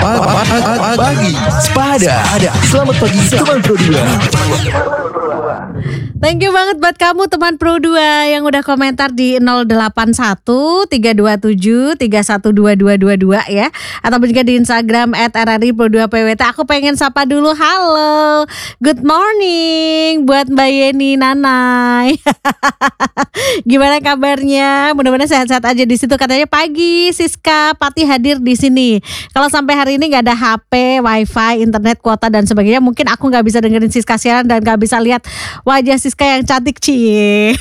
Pagi Sepada. Selamat pagi teman Pro 2. Thank you banget buat kamu teman Pro 2 yang udah komentar di 081 327 312222 ya. Atau juga di Instagram @RRI Pro 2 PWT. Aku pengen sapa dulu. Halo, good morning buat Mbak Yeni Nanai. Gimana kabarnya? Mudah-mudahan sehat-sehat aja di situ. Katanya pagi Siska Pati hadir di sini. Kalau sampai hari ini nggak ada HP, WiFi, internet, kuota dan sebagainya, mungkin aku nggak bisa dengerin Siska siaran dan nggak bisa lihat wajah Siska yang cantik cie.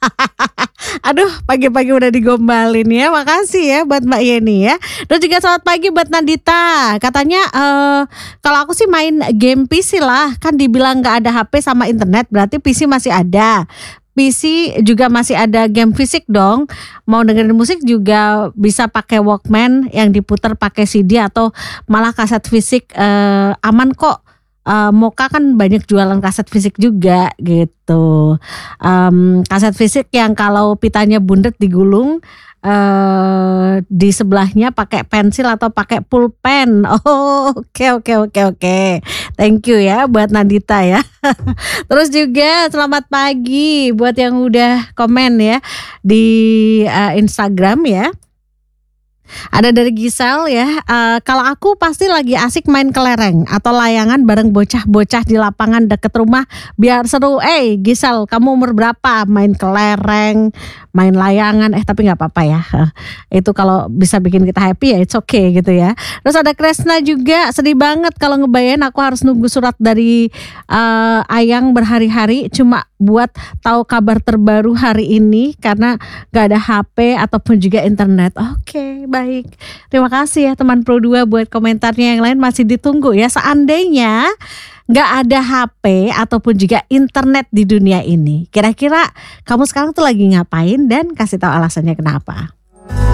Aduh, pagi-pagi udah digombalin ya. Makasih ya buat Mbak Yeni ya. Dan juga selamat pagi buat Nandita. Katanya kalau aku sih main game PC lah. Kan dibilang nggak ada HP sama internet, berarti PC masih ada. PC juga masih ada game fisik dong. Mau dengerin musik juga bisa pakai Walkman yang diputar pakai CD atau malah kaset fisik, aman kok. Moka kan banyak jualan kaset fisik juga gitu. Kaset fisik yang kalau pitanya bundet digulung, di sebelahnya pakai pensil atau pakai pulpen. Oh, oke. Thank you ya buat Nandita ya. Terus juga selamat pagi buat yang udah komen ya di Instagram ya. Ada dari Gisel ya, kalau aku pasti lagi asik main kelereng atau layangan bareng bocah-bocah di lapangan deket rumah biar seru. Gisel, kamu umur berapa? Main kelereng, main layangan, tapi gak apa-apa ya. Itu kalau bisa bikin kita happy ya it's okay gitu ya. Terus ada Kresna juga, sedih banget kalau ngebayangin aku harus nunggu surat dari Ayang berhari-hari cuma buat tahu kabar terbaru hari ini karena gak ada HP ataupun juga internet. Oke, baik. Terima kasih ya teman Pro 2 buat komentarnya. Yang lain masih ditunggu ya. Seandainya gak ada HP ataupun juga internet di dunia ini, kira-kira kamu sekarang tuh lagi ngapain dan kasih tahu alasannya kenapa.